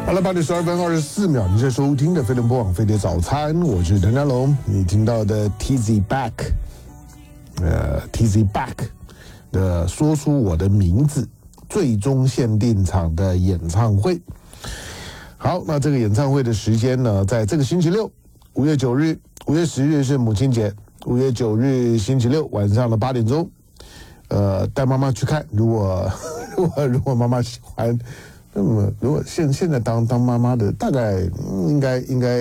好了，8:12分24秒，你在收听的飞碟播网飞碟早餐，我是谭家龙。你听到的 TZ Back，TZ Back 的说出我的名字最终限定场的演唱会。好，那这个演唱会的时间呢，在这个星期六，5月9日，5月10日是母亲节，5月9日星期六晚上的8点钟，带妈妈去看。如果妈妈喜欢。那么，如果现在当妈妈的，大概应该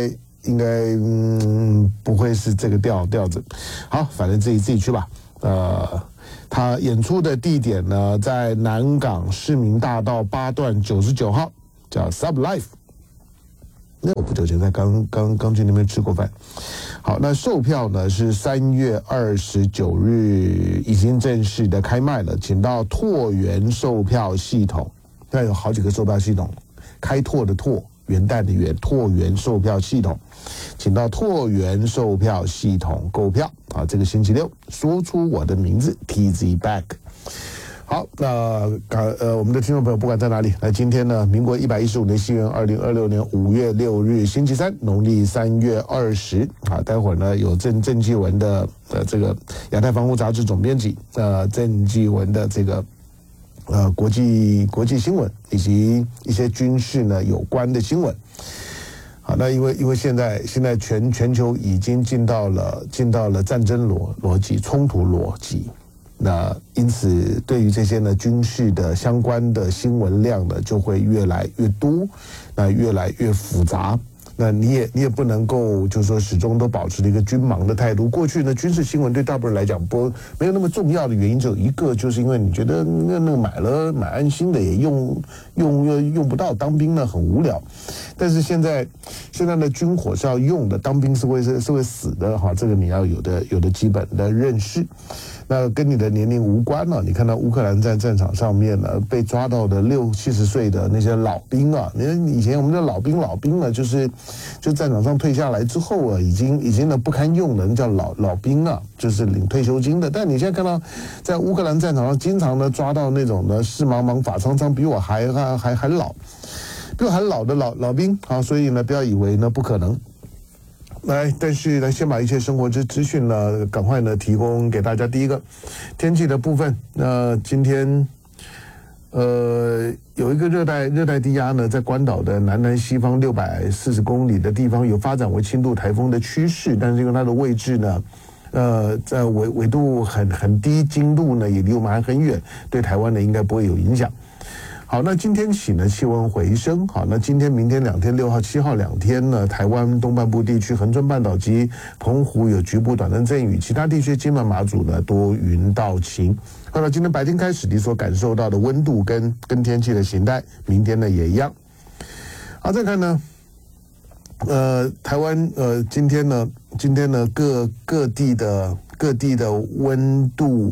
不会是这个调子。好，反正自己去吧。他演出的地点呢，在南港市民大道8段99号，叫 Sub Life。那我不久前在刚去那边吃过饭。好，那售票呢是3月29日已经正式的开卖了，请到拓元售票系统。那有好几个售票系统，开拓的拓，元旦的元，拓元售票系统，请到拓元售票系统购票啊！这个星期六，说出我的名字 ，TZ Back。好，那我们的听众朋友不管在哪里，那今天呢，民国115年西元2026年5月6日星期三，农历3月20啊，待会儿呢有郑继文的这个亚太防务杂志总编辑郑继文的这个。国际新闻以及一些军事呢有关的新闻，好，那因为现在全球已经进到了战争逻辑、冲突逻辑，那因此对于这些呢军事的相关的新闻量呢就会越来越多，那越来越复杂。那你也不能够就是说始终都保持了一个军盲的态度。过去呢，军事新闻对大部分人来讲没有那么重要的原因只有一个，就是因为你觉得那个买安心的也用不到，当兵呢很无聊。但是现在的军火是要用的，当兵是会死的哈，这个你要有的基本的认识。那跟你的年龄无关了。你看到乌克兰在战场上面呢，被抓到的60、70岁的那些老兵啊，你看以前我们的老兵呢，就战场上退下来之后啊，已经呢不堪用了，那叫老兵啊，就是领退休金的。但你现在看到在乌克兰战场上，经常呢抓到那种呢视茫茫、发苍苍，比我还老的老兵啊，所以呢不要以为呢不可能。来，但是呢，先把一些生活资讯呢，赶快呢提供给大家。第一个，天气的部分，今天，有一个热带低压呢，在关岛的南西方640公里的地方有发展为轻度台风的趋势，但是因为它的位置呢，在纬度很低，经度呢也离我们还很远，对台湾呢应该不会有影响。好，那今天起呢，气温回升。好，那今天、明天2天，6号、7号2天呢，台湾东半部地区、恒春半岛及澎湖有局部短暂阵雨，其他地区金门、马祖呢多云到晴。好了，今天白天开始你所感受到的温度跟天气的形态，明天呢也一样。好，再看呢，台湾今天呢各地的温度，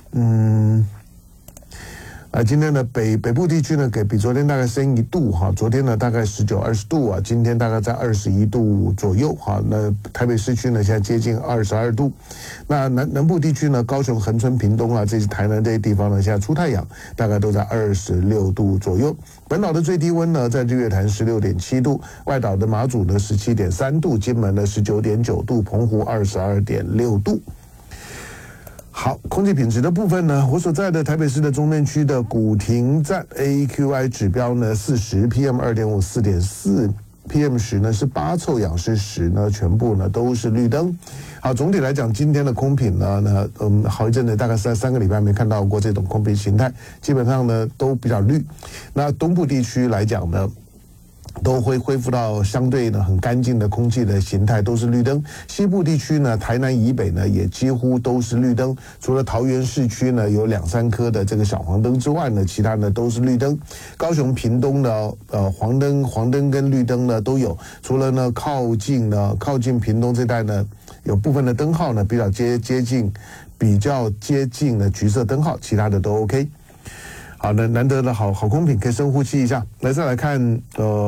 今天的北部地区呢，比昨天大概升1度哈，昨天呢大概19、20度啊，今天大概在21度左右哈。那台北市区呢现在接近22度，那南部地区呢，高雄、恒春、屏东啊，这些台南这些地方呢，现在出太阳，大概都在26度左右。本岛的最低温呢，在日月潭16.7度，外岛的马祖呢17.3度，金门呢19.9度，澎湖22.6度。好，空气品质的部分呢，我所在的台北市的中正区的古亭站 AQI 指标呢40 PM 2.5 4.4 PM 10呢是8，臭氧是10呢，全部呢都是绿灯。好，总体来讲，今天的空品呢，好一阵子，大概是在3个礼拜没看到过这种空品形态，基本上呢都比较绿。那东部地区来讲呢，都会恢复到相对呢很干净的空气的形态，都是绿灯。西部地区呢，台南以北呢也几乎都是绿灯，除了桃园市区呢有2、3颗的这个小黄灯之外呢，其他呢都是绿灯。高雄、屏东呢，黄灯跟绿灯呢都有，除了呢靠近屏东这带呢，有部分的灯号呢比较接近的橘色灯号，其他的都 OK。好的，难得的好空品，可以深呼吸一下。来，再来看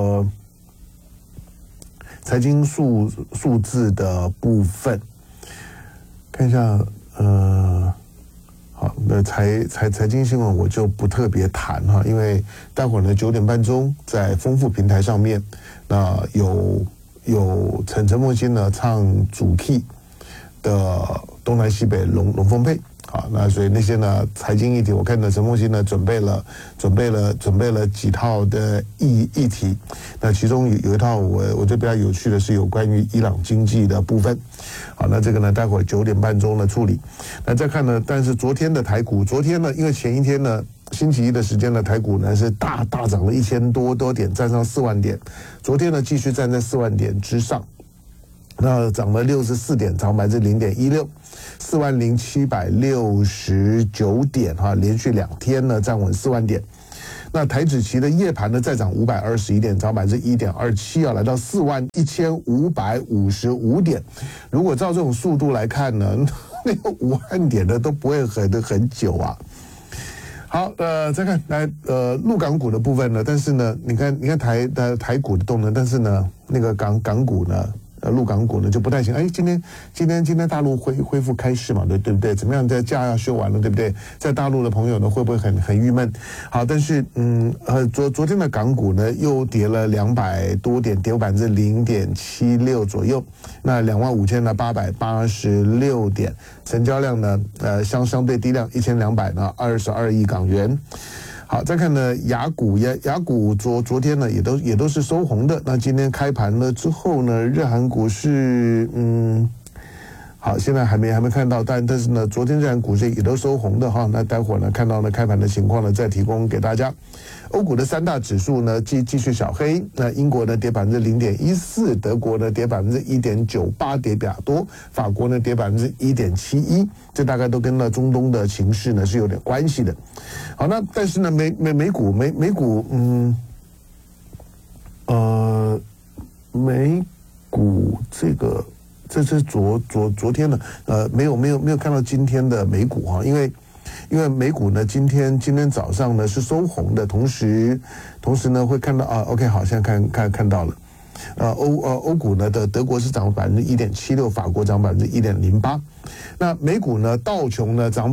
财经数字的部分，看一下好，那财经新闻我就不特别谈哈，因为待会儿呢9点半钟在丰富平台上面，那有陈梦欣呢唱主 key 的东南西北龙凤配。好，那所以那些呢财经议题，我看呢陈梦欣呢准备了几套的议题，那其中有一套我觉得比较有趣的是有关于伊朗经济的部分。好，那这个呢待会儿9点半钟呢处理。那再看呢，但是昨天的台股，昨天呢因为前一天呢星期一的时间呢台股呢是大涨了1000多点，站上4万点，昨天呢继续站在4万点之上。那涨了64点，涨0.16%，40769点哈，连续2天呢站稳4万点。那台指期的夜盘呢再涨521点，涨1.27%啊，来到41555点。如果照这种速度来看呢，那个5万点的都不会很久啊。好，再看来陆港股的部分呢，但是呢，你看台股的动能，但是呢，那个港股呢。陆港股呢就不太行，哎，今天大陆恢复开市嘛，对不对？怎么样？在假要休完了，对不对？在大陆的朋友呢会不会很郁闷？好，但是昨天的港股呢又跌了200多点，跌0.76%左右，那25,886点，成交量呢相对低量1222亿港元。好，再看呢，雅股昨天呢也都是收红的。那今天开盘了之后呢，日韩股市好，现在还没看到，但是呢，昨天日韩股市也都收红的哈。那待会儿呢看到呢开盘的情况呢再提供给大家。欧股的3大指数呢继续小黑，那英国呢跌0.14%，德国呢跌1.98%，跌比较多，法国呢跌1.71%，这大概都跟呢中东的情势呢是有点关系的。好，那但是呢美股美股这是昨天呢没有看到今天的美股哈，因为美股呢今天早上呢是收红的，同时呢会看到OK 好，现在看到了。欧股呢的德国是涨1.76%，法国涨1.08%。那美股呢道琼呢涨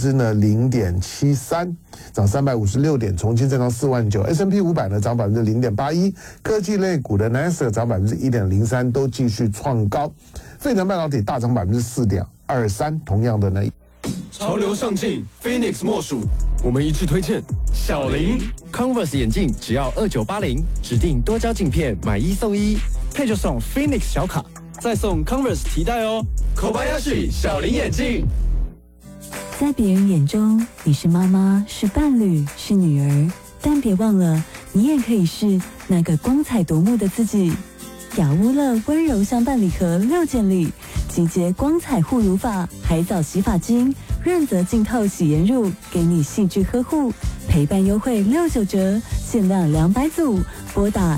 0.73%，涨356点，重新站到4万9。S&P 500呢涨0.81%，科技类股的 Nasdaq 涨1.03%，都继续创高。费城半导体大涨4.23%，同样的呢。 潮流上进 ，Phoenix 莫属。我们一致推荐小林 Converse 眼镜，只要2980，指定多焦镜片，买1送1，配就送 Phoenix 小卡，再送 Converse 提袋哦。Kobayashi 小林眼镜。 在别人眼中，你是妈妈，是伴侣，是女儿，但别忘了，你也可以是那个光彩夺目的自己。雅乌乐温柔相伴礼盒6件礼，集结光彩护乳法、海藻洗发精、润泽净透洗颜乳，给你细致呵护，陪伴优惠69折，限量200组，拨打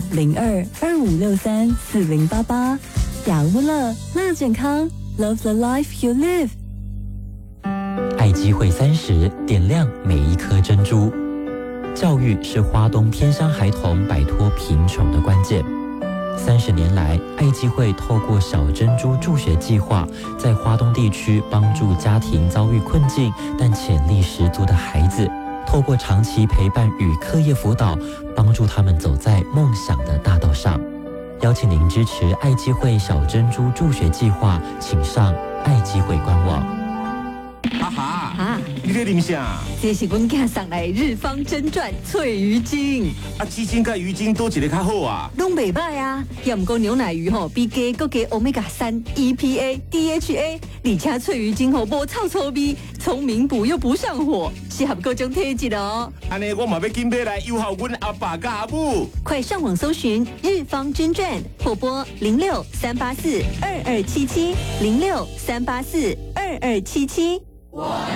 02-2563-4088。雅乌乐，乐健康 ，Love the life you live。 爱机会30，点亮每一颗珍珠。教育是花东偏乡孩童摆脱贫穷的关键。30年来，爱机会透过小珍珠助学计划，在花东地区帮助家庭遭遇困境但潜力十足的孩子，透过长期陪伴与课业辅导，帮助他们走在梦想的大道上。邀请您支持爱机会小珍珠助学计划，请上爱机会官网。 哈哈，你在啉啥？ 这是阮囝送来日方真传翠鱼精。 鸡精甲鱼精多一个较好啊？ 拢袂歹啊，也毋过牛奶鱼比鸡搁加 Omega-3、EPA、DHA， 而且翠鱼精无臭味，聪明补又不上火，适合各种体质哦。 安尼我嘛要紧买来诱惑阮阿爸甲阿母。 快上网搜寻日方真传，或拨06-384-2277，06-384-2277。我